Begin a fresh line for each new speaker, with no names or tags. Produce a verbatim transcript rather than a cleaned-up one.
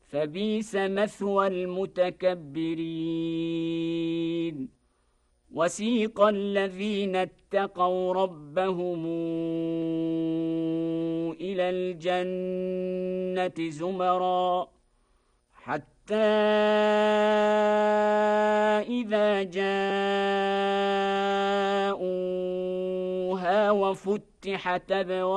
فبئس مثوى المتكبرين وسيق الذين اتقوا ربهم إلى الجنة زمرا حتى إذا جاءوها وفتحت أبوابها